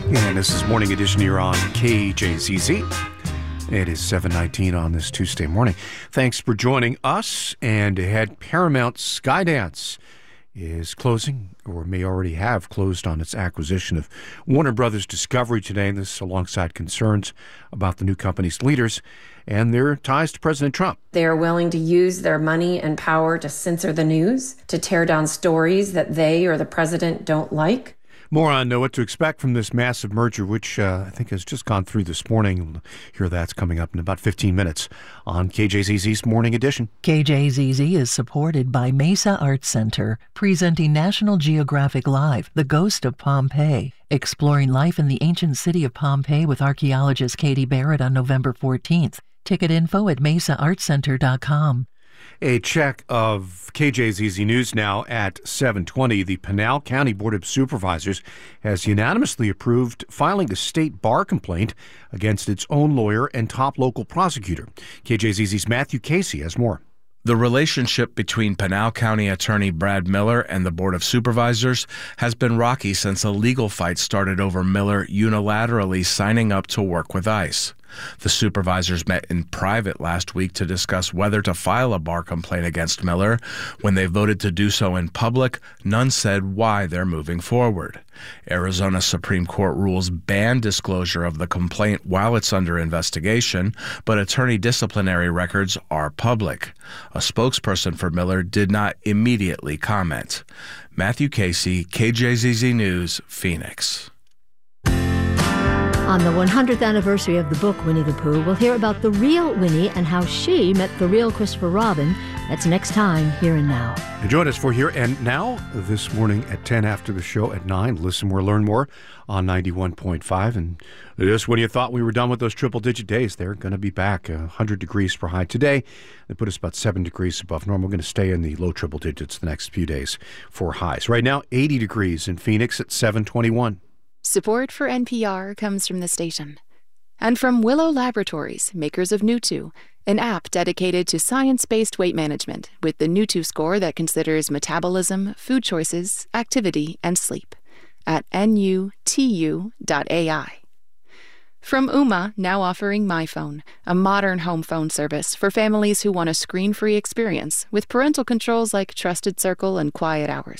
And this is Morning Edition here on KJZZ. It is 7:19 on this Tuesday morning. Thanks for joining us. And ahead, Paramount Skydance is closing, or may already have closed, on its acquisition of Warner Brothers Discovery today. This alongside concerns about the new company's leaders and their ties to President Trump. They are willing to use their money and power to censor the news, to tear down stories that they or the president don't like. More on what to expect from this massive merger, which I think has just gone through this morning. We'll hear that's coming up in about 15 minutes on KJZZ's Morning Edition. KJZZ is supported by Mesa Arts Center, presenting National Geographic Live, The Ghost of Pompeii, exploring life in the ancient city of Pompeii with archaeologist Katie Barrett on November 14th. Ticket info at mesaartcenter.com. A check of KJZZ News now at 7:20. The Pinal County Board of Supervisors has unanimously approved filing a state bar complaint against its own lawyer and top local prosecutor. KJZZ's Matthew Casey has more. The relationship between Pinal County Attorney Brad Miller and the Board of Supervisors has been rocky since a legal fight started over Miller unilaterally signing up to work with ICE. The supervisors met in private last week to discuss whether to file a bar complaint against Miller. When they voted to do so in public, none said why they're moving forward. Arizona Supreme Court rules ban disclosure of the complaint while it's under investigation, but attorney disciplinary records are public. A spokesperson for Miller did not immediately comment. Matthew Casey, KJZZ News, Phoenix. On the 100th anniversary of the book Winnie the Pooh, we'll hear about the real Winnie and how she met the real Christopher Robin. That's next time, Here and Now. And join us for Here and Now this morning at 10 after the show at 9. Listen more, learn more on 91.5. And just when you thought we were done with those triple-digit days, they're going to be back. 100 degrees for high today. They put us about 7 degrees above normal. We're going to stay in the low triple digits the next few days for highs. Right now, 80 degrees in Phoenix at 7:21. Support for NPR comes from the station and from Willow Laboratories, makers of Nutu, an app dedicated to science-based weight management with the Nutu score that considers metabolism, food choices, activity, and sleep at nutu.ai. From Ooma, now offering MyPhone, a modern home phone service for families who want a screen-free experience with parental controls like Trusted Circle and Quiet Hours.